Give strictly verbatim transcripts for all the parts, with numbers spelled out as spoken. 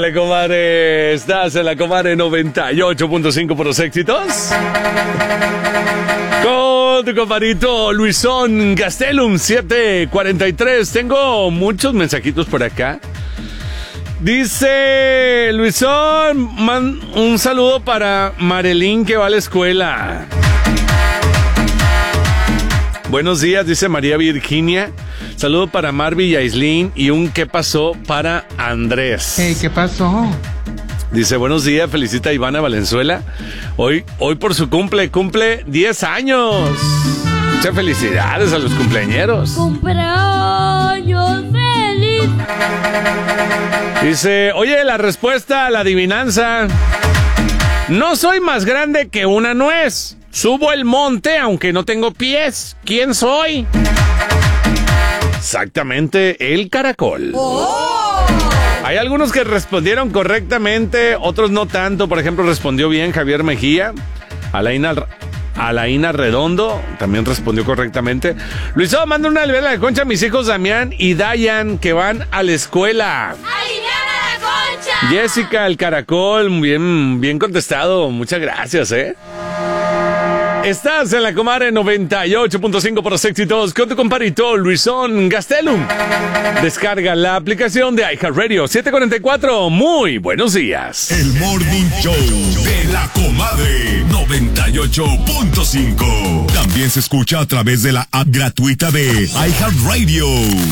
Échale, comadre. Estás en la comadre noventa y ocho punto cinco por los éxitos. Con tu compadrito Luisón Gastelum siete cuarenta y tres. Tengo muchos mensajitos por acá. Dice Luisón, man, un saludo para Marilyn que va a la escuela. Buenos días, dice María Virginia. Saludo para Marvi y Aislinn. Y un ¿qué pasó? Para Andrés. Hey, ¿qué pasó? Dice, buenos días, felicita a Ivana Valenzuela. Hoy, hoy por su cumple, cumple diez años. Muchas felicidades a los cumpleañeros. ¡Cumpleaños feliz! Dice, oye, la respuesta a la adivinanza. No soy más grande que una nuez. Subo el monte aunque no tengo pies. ¿Quién soy? Exactamente, el caracol. ¡Oh! Hay algunos que respondieron correctamente, otros no tanto. Por ejemplo, respondió bien Javier Mejía. Alaina, Alaina Redondo también respondió correctamente. Luisón, manda una alivela de concha a mis hijos Damián y Dayan, que van a la escuela. ¡Aliviana la concha! Jessica, el caracol, bien, bien contestado. Muchas gracias, ¿eh? Estás en la comadre noventa y ocho punto cinco por los éxitos con tu compadrito Luisón Gastelum. Descarga la aplicación de iHeartRadio siete cuarenta y cuatro. Muy buenos días. El Morning Show de la comadre noventa y ocho punto cinco. También se escucha a través de la app gratuita de iHeartRadio.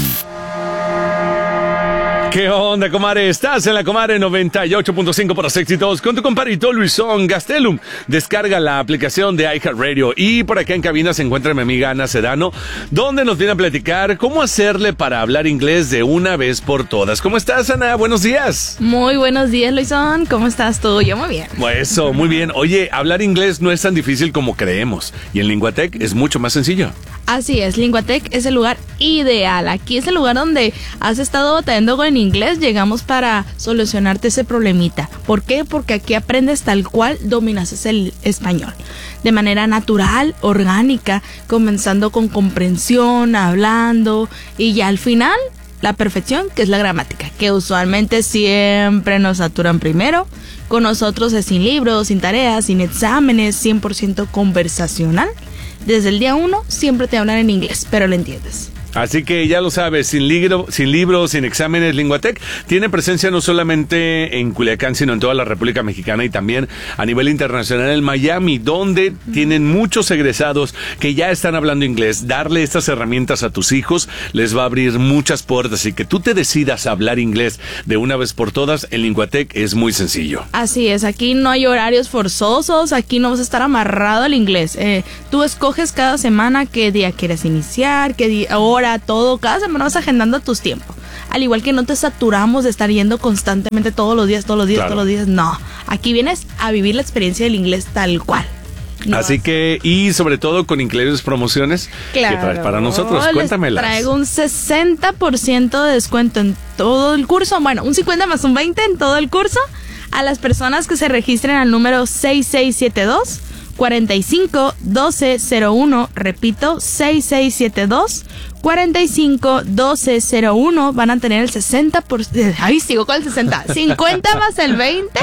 ¿Qué onda, comadre? Estás en la comadre noventa y ocho punto cinco por los éxitos con tu compadrito Luisón Gastelum. Descarga la aplicación de iHeartRadio. Y por acá en cabina se encuentra mi amiga Ana Sedano, donde nos viene a platicar cómo hacerle para hablar inglés de una vez por todas. ¿Cómo estás, Ana? Buenos días. Muy buenos días, Luisón. ¿Cómo estás tú? Yo muy bien. Eso, muy bien. Oye, hablar inglés no es tan difícil como creemos. Y en Linguatec es mucho más sencillo. Así es, Linguatec es el lugar ideal. Aquí es el lugar donde has estado batallando con inglés. Llegamos para solucionarte ese problemita. ¿Por qué? Porque aquí aprendes tal cual dominas el español. De manera natural, orgánica, comenzando con comprensión, hablando y ya al final la perfección, que es la gramática, que usualmente siempre nos saturan primero. Con nosotros es sin libros, sin tareas, sin exámenes, cien por ciento conversacional. Desde el día uno siempre te hablan en inglés, pero lo entiendes. Así que ya lo sabes, sin libro, sin libros, sin exámenes, Linguatec tiene presencia no solamente en Culiacán, sino en toda la República Mexicana y también a nivel internacional en Miami, donde mm. tienen muchos egresados que ya están hablando inglés. Darle estas herramientas a tus hijos les va a abrir muchas puertas y que tú te decidas a hablar inglés de una vez por todas en Linguatec es muy sencillo. Así es, aquí no hay horarios forzosos, aquí no vas a estar amarrado al inglés. Eh, tú escoges cada semana qué día quieres iniciar, qué día, hora, todo, cada semana vas agendando tus tiempos. Al igual que no te saturamos de estar yendo constantemente todos los días, todos los días, claro. todos los días. No, aquí vienes a vivir la experiencia del inglés tal cual. No Así vas. que, y sobre todo con increíbles promociones claro. que traes para nosotros. Cuéntamelas. Les traigo un sesenta por ciento de descuento en todo el curso. Bueno, un cincuenta más un veinte en todo el curso. A las personas que se registren al número seis seis siete dos, cuatro cinco, uno dos cero uno. Repito, seis seis siete dos, cuatro cinco, uno dos cero uno. Van a tener el sesenta por ciento. Ay, sigo con el sesenta. cincuenta más el veinte.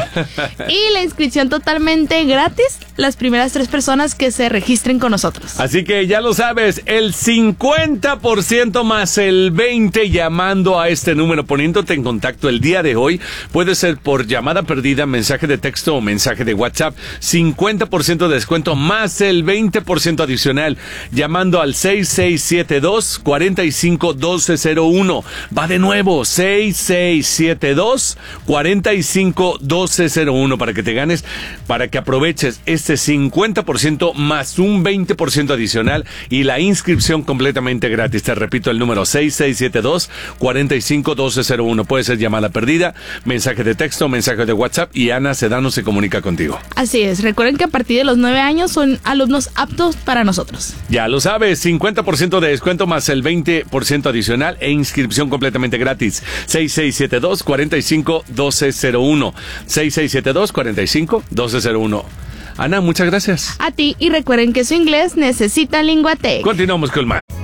Y la inscripción totalmente gratis. Las primeras tres personas que se registren con nosotros. Así que ya lo sabes, el cincuenta por ciento más el veinte llamando a este número, poniéndote en contacto el día de hoy. Puede ser por llamada perdida, mensaje de texto o mensaje de WhatsApp. cincuenta por ciento de descuento más el veinte por ciento adicional. Llamando al seis seis siete dos, cuatro cinco, uno dos cero uno. Va de nuevo, seis seis siete dos, cuatro cinco, uno dos cero uno para que te ganes, para que aproveches este cincuenta por ciento más un veinte por ciento adicional y la inscripción completamente gratis. Te repito el número seis seis siete dos, cuatro cinco, uno dos cero uno. Puede ser llamada perdida, mensaje de texto, mensaje de WhatsApp y Ana Sedano se comunica contigo. Así es, recuerden que a partir de los nueve años son alumnos aptos para nosotros. Ya lo sabes, cincuenta por ciento de descuento más el veinte por ciento adicional e inscripción completamente gratis. seis seis siete dos, cuatro cinco, uno dos cero uno. seis seis siete dos, cuatro cinco, uno dos cero uno. Ana, muchas gracias. A ti, y recuerden que su inglés necesita Linguatec. Continuamos con más.